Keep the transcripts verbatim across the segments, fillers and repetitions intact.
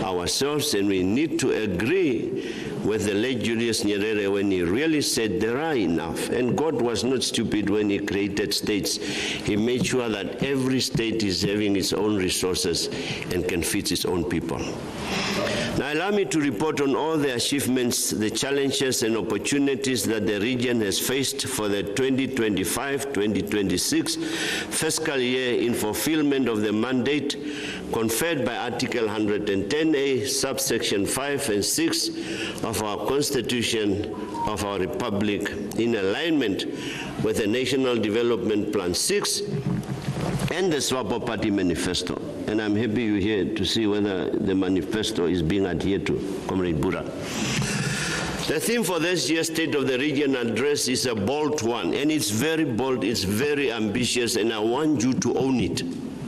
ourselves, and we need to agree with the late Julius Nyerere when he really said there are enough. And God was not stupid when he created states. He made sure that every state is having its own resources and can feed its own people. Now allow me to report on all the achievements, the challenges and opportunities that the region has faced for the twenty twenty-five twenty twenty-six fiscal year in fulfillment of the mandate conferred by Article one hundred ten A, subsection five and six of our Constitution of our Republic, in alignment with the National Development Plan six and the SWAPO Party Manifesto. And I'm happy you're here to see whether the manifesto is being adhered to, Comrade Bura. The theme for this year's State of the Region address is a bold one, and it's very bold, it's very ambitious, and I want you to own it.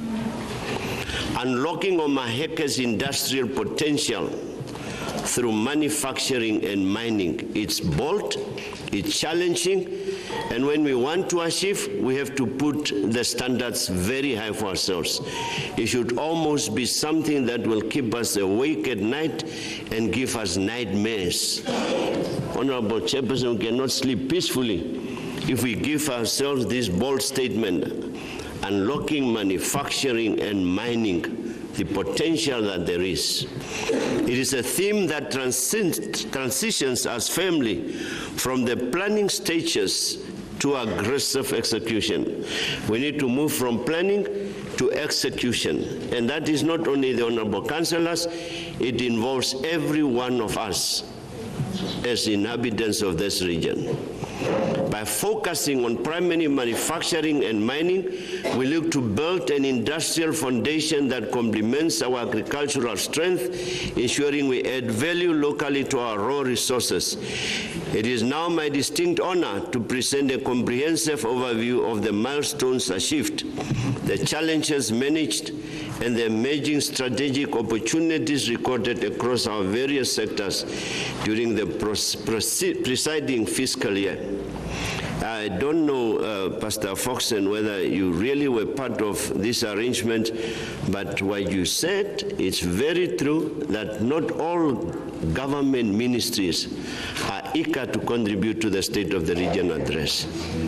Unlocking Omaheke's industrial potential through manufacturing and mining. It's bold, it's challenging, and when we want to achieve, we have to put the standards very high for ourselves. It should almost be something that will keep us awake at night and give us nightmares. Honorable Chairperson, we cannot sleep peacefully if we give ourselves this bold statement, unlocking manufacturing and mining, the potential that there is. It is a theme that transcends, transitions us firmly from the planning stages to aggressive execution. We need to move from planning to execution. And that is not only the Honorable Councillors, it involves every one of us as inhabitants of this region. By focusing on primary manufacturing and mining, we look to build an industrial foundation that complements our agricultural strength, ensuring we add value locally to our raw resources. It is now my distinct honor to present a comprehensive overview of the milestones achieved, the challenges managed, and the emerging strategic opportunities recorded across our various sectors during the presiding fiscal year. I don't know, uh, Pastor Foxen, whether you really were part of this arrangement, but what you said, it's very true that not all government ministries are eager to contribute to the State of the Region address.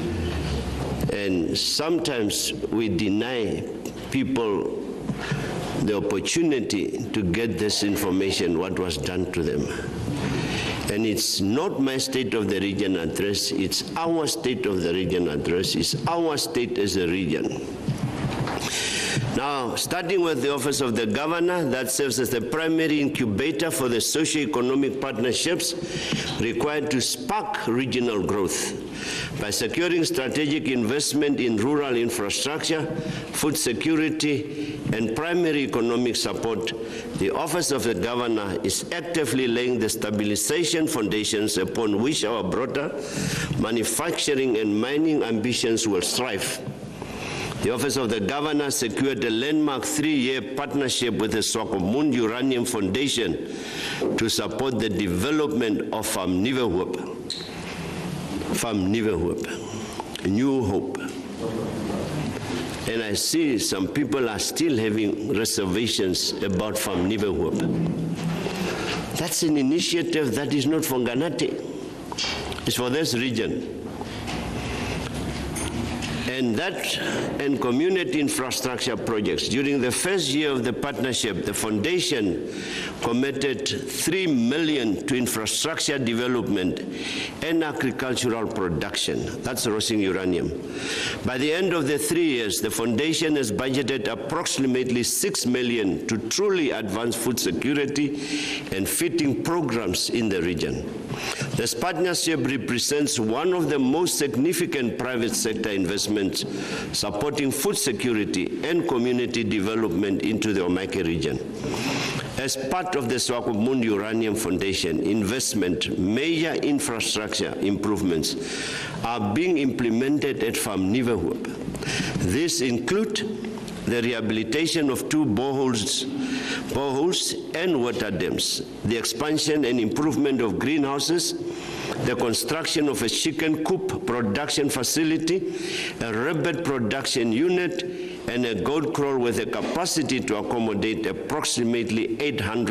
And sometimes we deny people the opportunity to get this information, what was done to them. And it's not my State of the Region address, it's our State of the Region address, it's our state as a region. Now, starting with the Office of the Governor, that serves as the primary incubator for the socio-economic partnerships required to spark regional growth. By securing strategic investment in rural infrastructure, food security, and primary economic support, the Office of the Governor is actively laying the stabilization foundations upon which our broader manufacturing and mining ambitions will strive. The Office of the Governor secured a landmark three-year partnership with the Swakopmund Uranium Foundation to support the development of Farm Nieuwehoop. Farm Nieuwehoop, New Hope. And I see some people are still having reservations about Farm Nieuwehoop. That's an initiative that is not for Nganati. It's for this region. And that and community infrastructure projects. During the first year of the partnership, the foundation committed three million dollars to infrastructure development and agricultural production. That's roasting uranium. By the end of the three years, the foundation has budgeted approximately six million dollars to truly advance food security and feeding programs in the region. This partnership represents one of the most significant private sector investments supporting food security and community development into the Omake region. As part of the Swakopmund Uranium Foundation investment, major infrastructure improvements are being implemented at Farm Nieuwehoop. These include the rehabilitation of two boreholes, boreholes and water dams, the expansion and improvement of greenhouses, the construction of a chicken coop production facility, a rabbit production unit, and a goat kraal with a capacity to accommodate approximately eight hundred